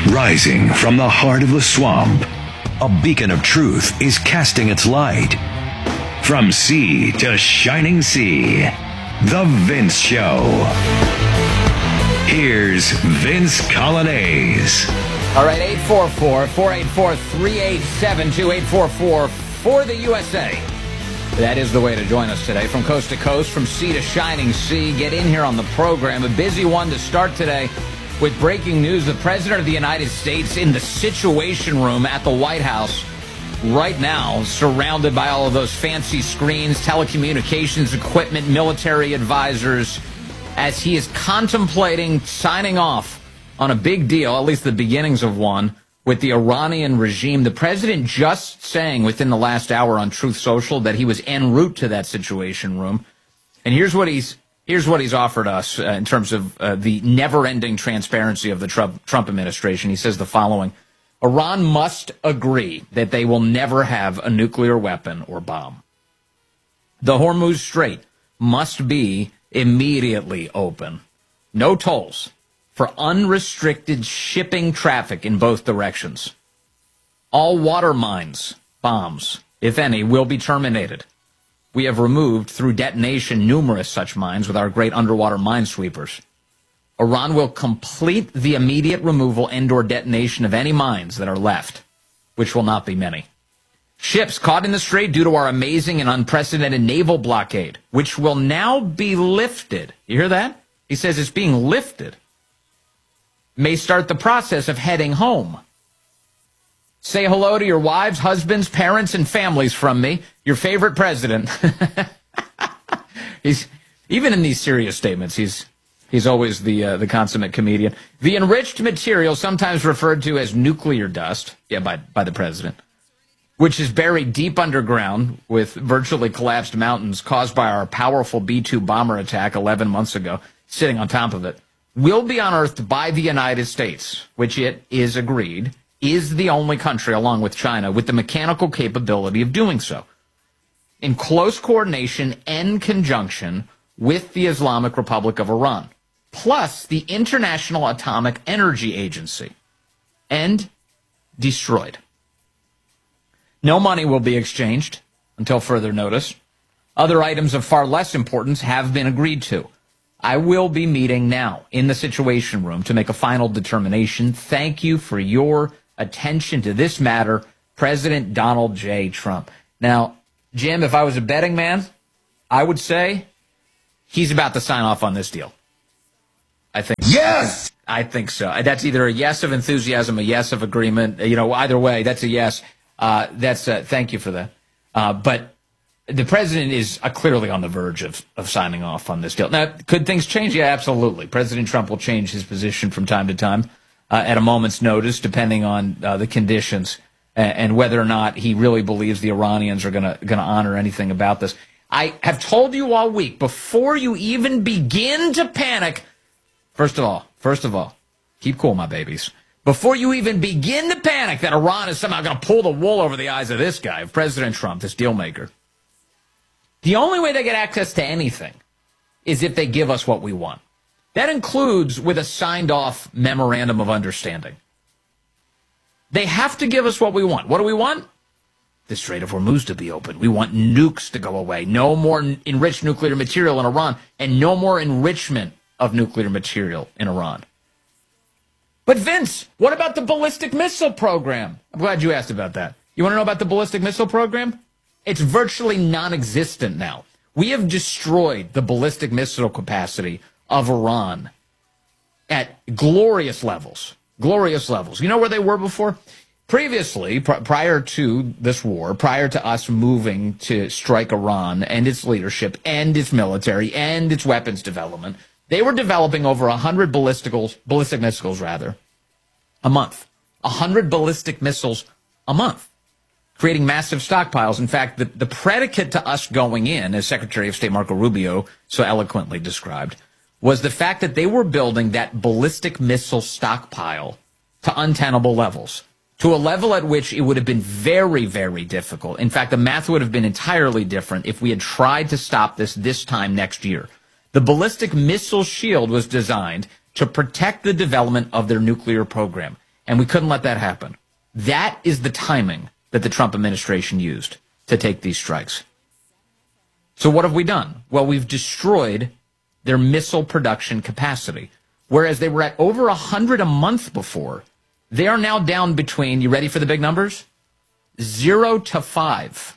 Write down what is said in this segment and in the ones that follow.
Rising from the heart of the swamp, a beacon of truth is casting its light. From sea to shining sea, The Vince Show. Here's Vince Coglianese. All right, 844-484-3872, 844 for the USA. That is the way to join us today. From coast to coast, from sea to shining sea. Get in here on the program. A busy one to start today with breaking news. The President of the United States in the Situation Room at the White House right now, surrounded by all of those fancy screens, telecommunications equipment, military advisors, as he is contemplating signing off on a big deal, at least the beginnings of one, with the Iranian regime. The president just saying within the last hour on Truth Social that he was en route to that Situation Room. And here's what he's offered us in terms of the never-ending transparency of the Trump administration. He says the following: Iran must agree that they will never have a nuclear weapon or bomb. The Hormuz Strait must be immediately open. No tolls for unrestricted shipping traffic in both directions. All water mines, bombs, if any, will be terminated. We have removed through detonation numerous such mines with our great underwater minesweepers. Iran will complete the immediate removal and/or detonation of any mines that are left, which will not be many. Ships caught in the strait due to our amazing and unprecedented naval blockade, which will now be lifted. You hear that? He says it's being lifted. May start the process of heading home. Say hello to your wives, husbands, parents, and families from me, your favorite president. He's even in these serious statements, he's always the consummate comedian. The enriched material, sometimes referred to as nuclear dust, by the president, which is buried deep underground with virtually collapsed mountains caused by our powerful B-2 bomber attack 11 months ago, sitting on top of it, will be unearthed by the United States, which it is agreed is the only country, along with China, with the mechanical capability of doing so, in close coordination and conjunction with the Islamic Republic of Iran, plus the International Atomic Energy Agency, and destroyed. No money will be exchanged until further notice. Other items of far less importance have been agreed to. I will be meeting now in the Situation Room to make a final determination. Thank you for your attention to this matter, President Donald J. Trump. Now, Jim, if I was a betting man, I would say he's about to sign off on this deal. I think. Yes! I think so. That's either a yes of enthusiasm, a yes of agreement. Either way, that's a yes. Thank you for that. But the president is clearly on the verge of signing off on this deal. Now, could things change? Yeah, absolutely. President Trump will change his position from time to time at a moment's notice, depending on the conditions and whether or not he really believes the Iranians are going to honor anything about this. I have told you all week, before you even begin to panic, first of all, keep cool, my babies. Before you even begin to panic that Iran is somehow going to pull the wool over the eyes of this guy, of President Trump, this deal maker, the only way they get access to anything is if they give us what we want. That includes with a signed-off memorandum of understanding. They have to give us what we want. What do we want? The Strait of Hormuz to be open. We want nukes to go away. No more enriched nuclear material in Iran, and no more enrichment of nuclear material in Iran. But Vince, what about the ballistic missile program? I'm glad you asked about that. You want to know about the ballistic missile program? It's virtually non-existent now. We have destroyed the ballistic missile capacity of Iran at glorious levels. Glorious levels. You know where they were before? Previously, prior to this war, prior to us moving to strike Iran and its leadership and its military and its weapons development, they were developing over 100 ballistic missiles a month. 100 ballistic missiles a month, creating massive stockpiles. In fact, the predicate to us going in, as Secretary of State Marco Rubio so eloquently described, was the fact that they were building that ballistic missile stockpile to untenable levels, to a level at which it would have been very, very difficult. In fact, the math would have been entirely different if we had tried to stop this time next year. The ballistic missile shield was designed to protect the development of their nuclear program. And we couldn't let that happen. That is the timing that the Trump administration used to take these strikes. So what have we done? Well, we've destroyed their missile production capacity. Whereas they were at over 100 a month before, they are now down between, you ready for the big numbers? 0 to 5.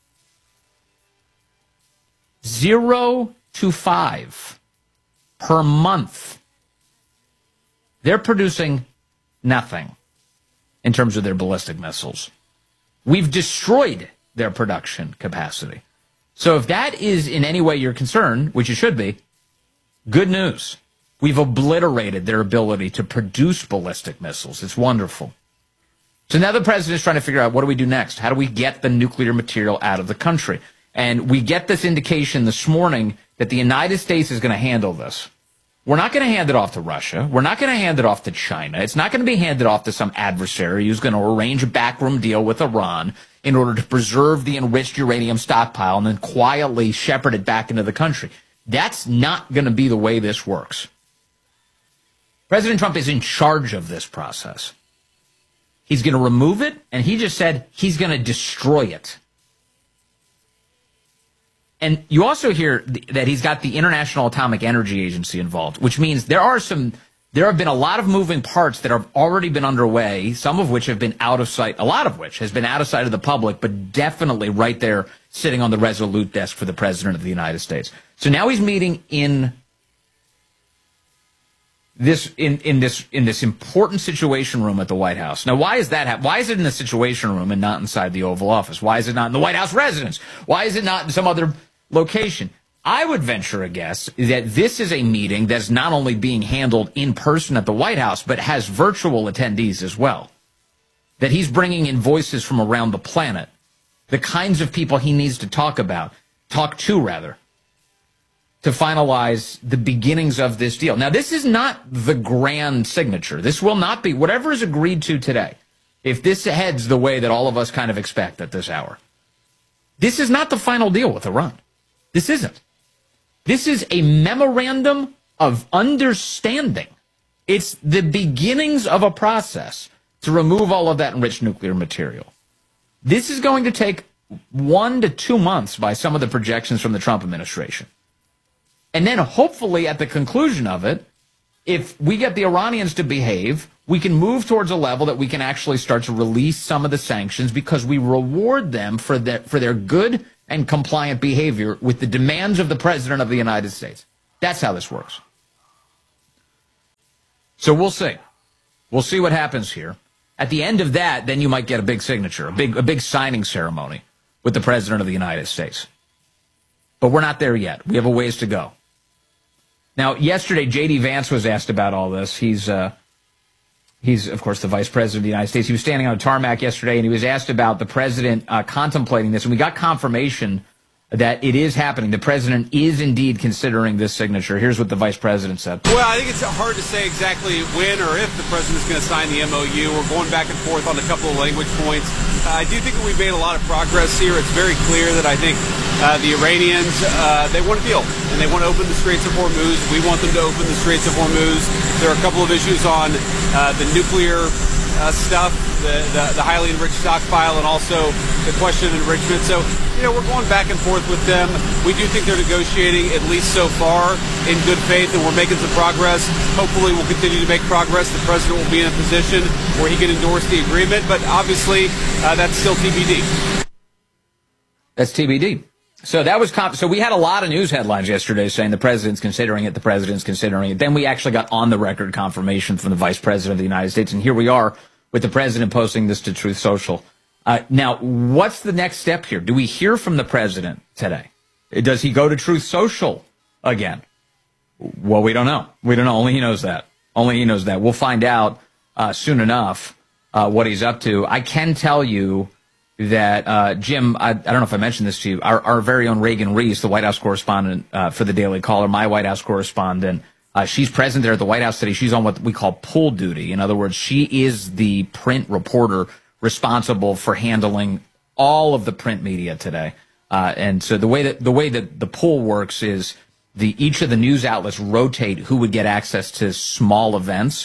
0 to 5 per month. They're producing nothing in terms of their ballistic missiles. We've destroyed their production capacity. So if that is in any way your concern, which it should be, good news. We've obliterated their ability to produce ballistic missiles. It's wonderful. So now the president is trying to figure out, what do we do next? How do we get the nuclear material out of the country? And we get this indication this morning that the United States is going to handle this. We're not going to hand it off to Russia. We're not going to hand it off to China. It's not going to be handed off to some adversary who's going to arrange a backroom deal with Iran in order to preserve the enriched uranium stockpile and then quietly shepherd it back into the country. That's not going to be the way this works. President Trump is in charge of this process. He's going to remove it, and he just said he's going to destroy it. And you also hear that he's got the International Atomic Energy Agency involved, which means there have been a lot of moving parts that have already been underway, some of which have been out of sight, a lot of which has been out of sight of the public, but definitely right there sitting on the Resolute desk for the President of the United States. So now he's meeting in this important Situation Room at the White House. Now, why is that? Why is it in the Situation Room and not inside the Oval Office? Why is it not in the White House residence? Why is it not in some other location? I would venture a guess that this is a meeting that's not only being handled in person at the White House, but has virtual attendees as well. That he's bringing in voices from around the planet, the kinds of people he needs to talk to, to finalize the beginnings of this deal. Now, this is not the grand signature. This will not be whatever is agreed to today. If this heads the way that all of us kind of expect at this hour, this is not the final deal with Iran. This isn't. This is a memorandum of understanding. It's the beginnings of a process to remove all of that enriched nuclear material. This is going to take 1 to 2 months by some of the projections from the Trump administration. And then hopefully at the conclusion of it, if we get the Iranians to behave, we can move towards a level that we can actually start to release some of the sanctions because we reward them for their good and compliant behavior with the demands of the President of the United States. That's how this works. So we'll see. We'll see what happens here. At the end of that, then you might get a big signature, a big signing ceremony with the President of the United States. But we're not there yet. We have a ways to go. Now, yesterday, J.D. Vance was asked about all this. He's, of course, the Vice President of the United States. He was standing on a tarmac yesterday, and he was asked about the President contemplating this. And we got confirmation that it is happening. The President is indeed considering this signature. Here's what the Vice President said. Well, I think it's hard to say exactly when or if the President's going to sign the MOU. We're going back and forth on a couple of language points. I do think that we've made a lot of progress here. It's very clear that I think the Iranians, they want a deal, and they want to open the Straits of Hormuz. We want them to open the Straits of Hormuz. There are a couple of issues on the nuclear stuff, the highly enriched stockpile, and also the question of enrichment. So, we're going back and forth with them. We do think they're negotiating, at least so far, in good faith, and we're making some progress. Hopefully we'll continue to make progress. The President will be in a position where he can endorse the agreement, but obviously that's still TBD. That's TBD. So that was so we had a lot of news headlines yesterday saying the President's considering it, the President's considering it. Then we actually got on the record confirmation from the Vice President of the United States, and here we are with the President posting this to Truth Social. Now, what's the next step here? Do we hear from the President today? Does he go to Truth Social again? Well, we don't know. We don't know. Only he knows that. Only he knows that. We'll find out soon enough what he's up to. I can tell you that, Jim, I don't know if I mentioned this to you, our very own Reagan Reese, the White House correspondent for the Daily Caller, my White House correspondent, she's present there at the White House today. She's on what we call pull duty. In other words, she is the print reporter responsible for handling all of the print media today. And so the way that the pull works is each of the news outlets rotate who would get access to small events.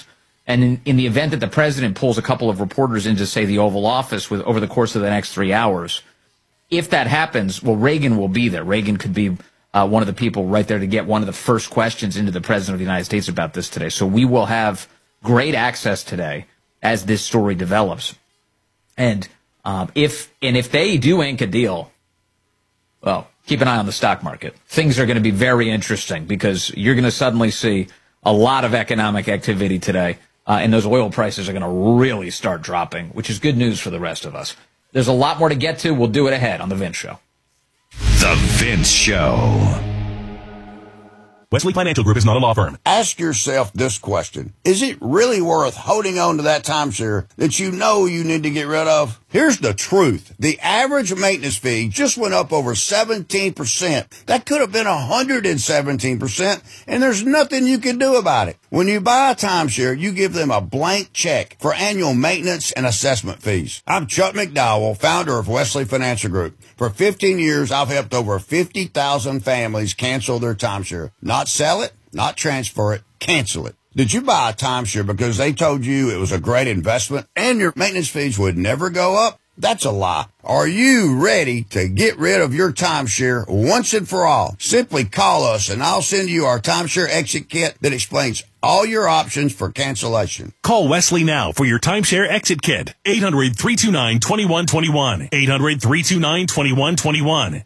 And in the event that the president pulls a couple of reporters into, say, the Oval Office over the course of the next 3 hours, if that happens, well, Reagan will be there. Reagan could be one of the people right there to get one of the first questions into the president of the United States about this today. So we will have great access today as this story develops. And if they do ink a deal, well, keep an eye on the stock market. Things are going to be very interesting because you're going to suddenly see a lot of economic activity today. And those oil prices are going to really start dropping, which is good news for the rest of us. There's a lot more to get to. We'll do it ahead on The Vince Show. The Vince Show. Wesley Financial Group is not a law firm. Ask yourself this question. Is it really worth holding on to that timeshare that you know you need to get rid of? Here's the truth. The average maintenance fee just went up over 17%. That could have been 117%, and there's nothing you can do about it. When you buy a timeshare, you give them a blank check for annual maintenance and assessment fees. I'm Chuck McDowell, founder of Wesley Financial Group. For 15 years, I've helped over 50,000 families cancel their timeshare. Not sell it, not transfer it, cancel it. Did you buy a timeshare because they told you it was a great investment and your maintenance fees would never go up? That's a lie. Are you ready to get rid of your timeshare once and for all? Simply call us and I'll send you our timeshare exit kit that explains all your options for cancellation. Call Wesley now for your timeshare exit kit. 800-329-2121. 800-329-2121.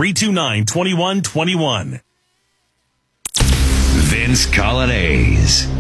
800-329-2121. Vince Coglianese.